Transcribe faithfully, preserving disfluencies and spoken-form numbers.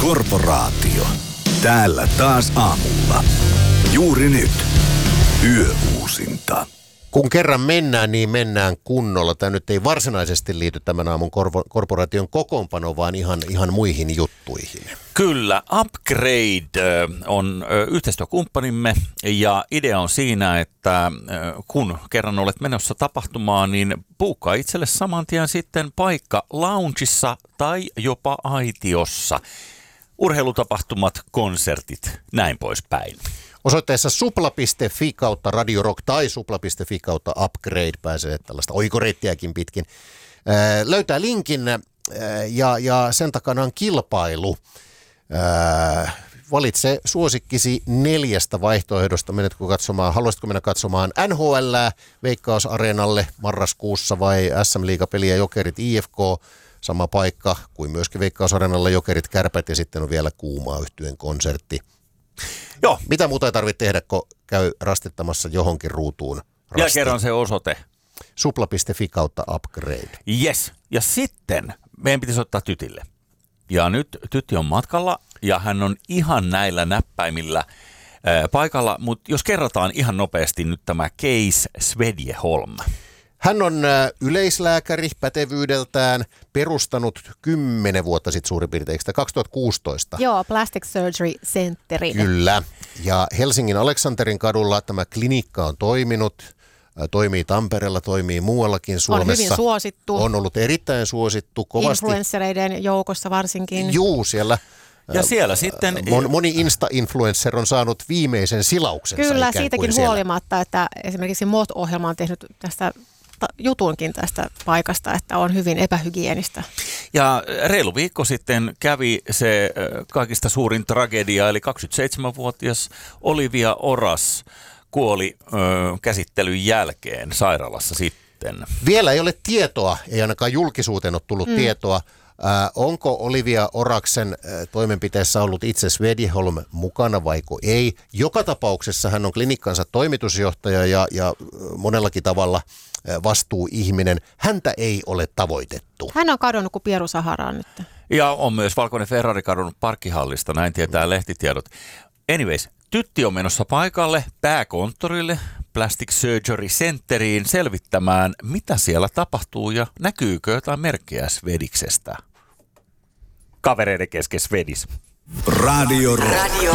Korporaatio. Täällä taas aamulla. Juuri nyt. Yöuusinta. Kun kerran mennään, niin mennään kunnolla. Tämä nyt ei varsinaisesti liity tämän aamun korpo- korporaation kokoonpanoon, vaan ihan, ihan muihin juttuihin. Kyllä, Upgrade on yhteistyökumppanimme ja idea on siinä, että kun kerran olet menossa tapahtumaan, niin buukkaa itselle saman tien sitten paikka loungeissa tai jopa aitiossa. Urheilutapahtumat, konsertit, näin poispäin. Osoitteessa supla piste fi kautta Radio Rock tai supla piste fi kautta Upgrade pääsee tällaista oikoreittiäkin pitkin. Ää, löytää linkin ää, ja, ja sen takana on kilpailu. Ää, valitse suosikkisi neljästä vaihtoehdosta. Menetkö katsomaan, haluaisitko mennä katsomaan N H L Veikkaus-areenalle marraskuussa vai S M-liigapeliä Jokerit I F K? Sama paikka kuin myöskin Veikkaus-areenalla Jokerit Kärpät ja sitten on vielä Kuumaa yhtyeen konsertti. Joo. Mitä muuta ei tarvitse tehdä, kun käy rastittamassa johonkin ruutuun rastin. Ja kerran se osoite. supla piste fi kautta Upgrade. Yes. Ja sitten meidän pitäisi ottaa Tytille. Ja nyt Tytti on matkalla ja hän on ihan näillä näppäimillä ää, paikalla. Mutta jos kerrotaan ihan nopeasti nyt tämä case Svedjeholm. Hän on yleislääkäri pätevyydeltään, perustanut kymmenen vuotta sitten suurin piirtein, kaksituhattakuusitoista. Joo, Plastic Surgery Centeri. Kyllä, ja Helsingin Aleksanterin kadulla tämä klinikka on toiminut, toimii Tampereella, toimii muuallakin Suomessa. On hyvin suosittu. On ollut erittäin suosittu, kovasti. Influenssereiden joukossa varsinkin. Juu, siellä. Ja siellä sitten... Moni Insta-influencer on saanut viimeisen silauksensa. Kyllä, siitäkin huolimatta, että esimerkiksi M O T-ohjelma on tehnyt tästä jutunkin tästä paikasta, että on hyvin epähygienistä. Ja reilu viikko sitten kävi se kaikista suurin tragedia, eli kaksikymmentäseitsemänvuotias Olivia Oras kuoli ö, käsittelyn jälkeen sairaalassa sitten. Vielä ei ole tietoa, ei ainakaan julkisuuteen ole tullut mm. tietoa. Äh, onko Olivia Oraksen äh, toimenpiteessä ollut itse Svedjeholm mukana vaiko ei? Joka tapauksessa hän on klinikkansa toimitusjohtaja ja, ja monellakin tavalla äh, vastuuihminen. Häntä ei ole tavoitettu. Hän on kadonnut kuin Pieru Saharaan nyt. Ja on myös valkoinen Ferrari kadonnut parkkihallista, näin tietää lehtitiedot. Anyways, Tytti on menossa paikalle pääkonttorille Plastic Surgery Centeriin selvittämään, mitä siellä tapahtuu ja näkyykö jotain merkkejä Svediksestä. Kavereiden kesken Svedis. Radio Rock. Radio